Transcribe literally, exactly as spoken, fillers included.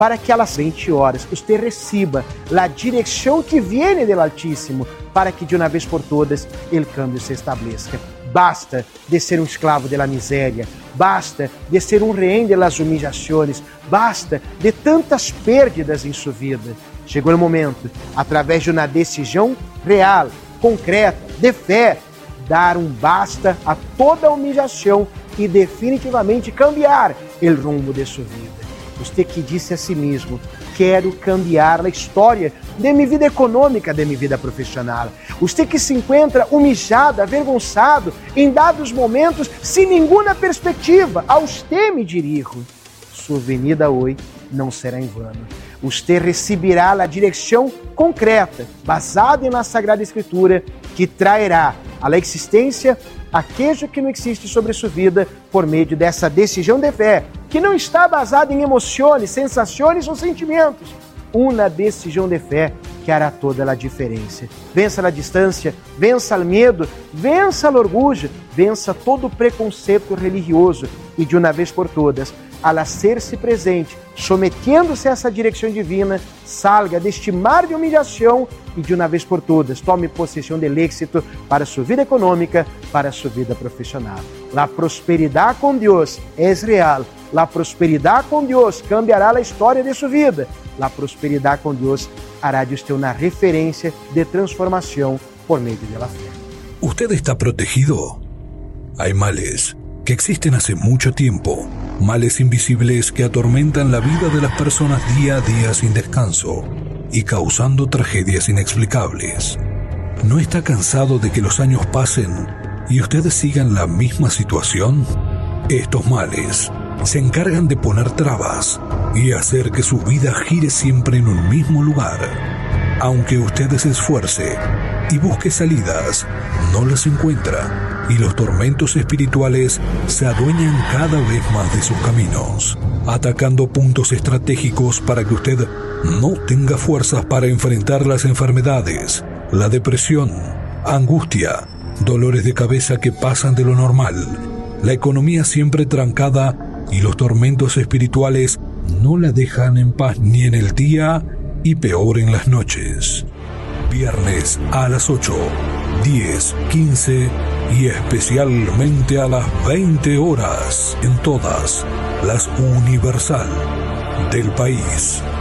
para que a las veinte horas usted reciba a direção que viene del Altíssimo, para que de uma vez por todas el cambio se estabeleça. Basta de ser um escravo de la miséria, basta de ser um rehén de las humillações, basta de tantas pérdidas em sua vida. Chegou o momento, através de uma decisão real, concreta, de fé, dar um basta a toda a humilhação e definitivamente cambiar o rumo de sua vida. Você que disse a si mesmo, quero cambiar a história de minha vida econômica, de minha vida profissional. Você que se encontra humilhado, avergonçado, em dados momentos, sem nenhuma perspectiva, a você me dirijo. Sua venida hoje não será em vano. Você receberá a direção concreta, baseada na Sagrada Escritura, que trairá à existência aquilo que não existe sobre sua vida por meio dessa decisão de fé, que não está baseada em emoções, sensações ou sentimentos. Uma decisão de fé que hará toda a diferença. Vença a distância, vença o medo, vença o orgulho, vença todo o preconceito religioso e de uma vez por todas, al hacer-se presente, sometendo-se a essa direção divina, salga deste mar de humilhação e de uma vez por todas tome possessão do êxito para sua vida econômica, para sua vida profissional. A prosperidade com Deus é real. A prosperidade com Deus cambiará a história de sua vida. A prosperidade com Deus hará de usted uma referência de transformação por meio da fé. ¿Usted está protegido? Hay males que existen hace mucho tiempo, males invisibles que atormentan la vida de las personas día a día sin descanso y causando tragedias inexplicables. ¿No está cansado de que los años pasen y ustedes sigan la misma situación? Estos males se encargan de poner trabas y hacer que su vida gire siempre en un mismo lugar. Aunque usted se esfuerce y busque salidas, no las encuentra y los tormentos espirituales se adueñan cada vez más de sus caminos, atacando puntos estratégicos para que usted no tenga fuerzas para enfrentar las enfermedades, la depresión, angustia, dolores de cabeza que pasan de lo normal, la economía siempre trancada y los tormentos espirituales no la dejan en paz ni en el día y peor en las noches. Viernes a las ocho, diez, quince y especialmente a las veinte horas en todas las Universal del país.